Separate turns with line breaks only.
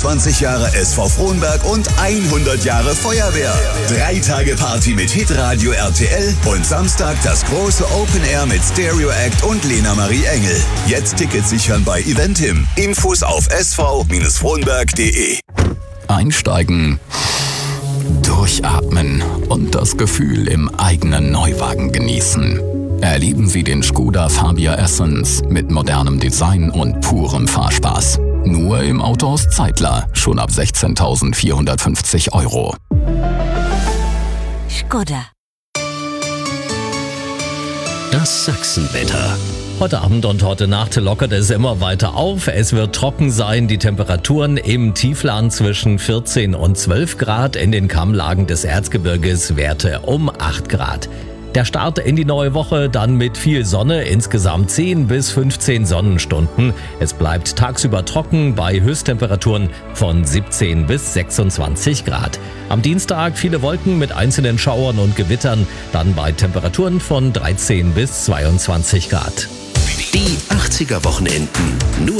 25 Jahre SV Frohnberg und 100 Jahre Feuerwehr. 3 Tage Party mit Hitradio RTL und Samstag das große Open Air mit Stereo Act und Lena Marie Engel. Jetzt Tickets sichern bei Eventim. Infos auf sv-frohnberg.de.
Einsteigen, durchatmen und das Gefühl im eigenen Neuwagen genießen. Erleben Sie den Skoda Fabia Essence mit modernem Design und purem Fahrspaß. Nur im Autohaus Zeitler, schon ab 16.450 €.
Skoda.
Das Sachsenwetter.
Heute Abend und heute Nacht lockert es immer weiter auf. Es wird trocken sein. Die Temperaturen im Tiefland zwischen 14 und 12 Grad. In den Kammlagen des Erzgebirges Werte um 8 Grad. Der Start in die neue Woche dann mit viel Sonne, insgesamt 10 bis 15 Sonnenstunden. Es bleibt tagsüber trocken bei Höchsttemperaturen von 17 bis 26 Grad. Am Dienstag viele Wolken mit einzelnen Schauern und Gewittern, dann bei Temperaturen von 13 bis 22 Grad.
Die 80er Wochenenden. Nur